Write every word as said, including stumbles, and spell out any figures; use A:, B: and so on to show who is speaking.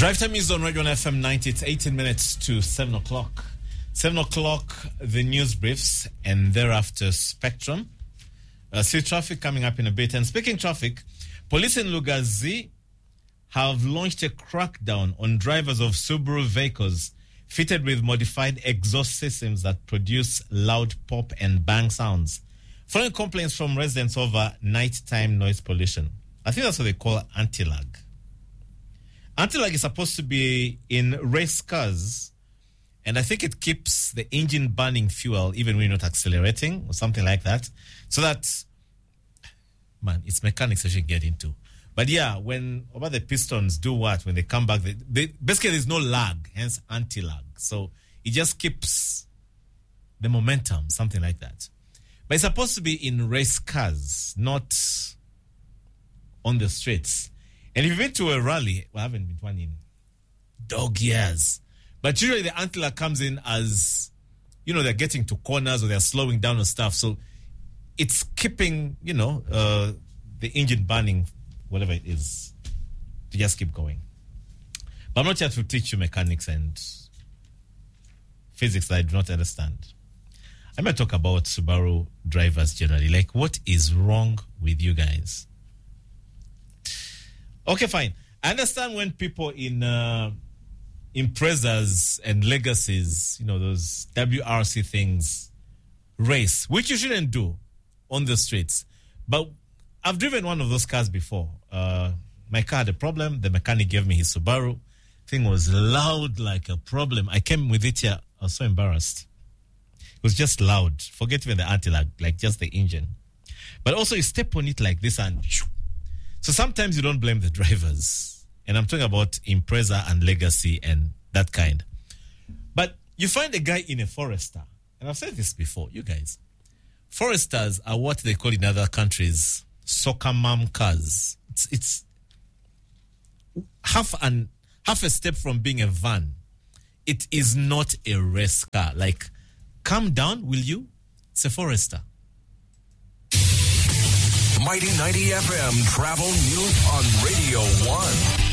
A: Drive time is on Radio F M ninety. It's eighteen minutes to seven o'clock. seven o'clock, the news briefs, and thereafter Spectrum. Uh, see traffic coming up in a bit. And speaking traffic, police in Lugazi have launched a crackdown on drivers of Subaru vehicles fitted with modified exhaust systems that produce loud pop and bang sounds, following complaints from residents over nighttime noise pollution. I think that's what they call anti-lag. Anti-lag is supposed to be in race cars, and I think it keeps the engine burning fuel even when you're not accelerating or something like that. So that, man, it's mechanics I should get into. But yeah, when about the pistons do what? When they come back, they, they, basically there's no lag, hence anti-lag. So it just keeps the momentum, something like that. But it's supposed to be in race cars, not on the streets. And if you've been to a rally, well, I haven't been to one in dog years. But usually the anti-lag comes in as, you know, they're getting to corners or they're slowing down and stuff. So it's keeping, you know, uh, the engine burning, whatever it is, to just keep going. But I'm not here to teach you mechanics and physics that I do not understand. I'm going to talk about Subaru drivers generally. Like, what is wrong with you guys? Okay, fine. I understand when people in uh, Imprezas and Legacies, you know, those W R C things, race, which you shouldn't do on the streets. But I've driven one of those cars before. Uh, my car had a problem. The mechanic gave me his Subaru. Thing was loud like a problem. I came with it here. I was so embarrassed. It was just loud. Forget even the anti-lag, like just the engine. But also you step on it like this and... So sometimes you don't blame the drivers. And I'm talking about Impreza and Legacy and that kind. But you find a guy in a Forester. And I've said this before, you guys. Foresters are what they call in other countries soccer mom cars. It's, it's half an half a step from being a van. It is not a race car. Like, calm down, will you? It's a Forester.
B: Mighty ninety F M Travel News on Radio one.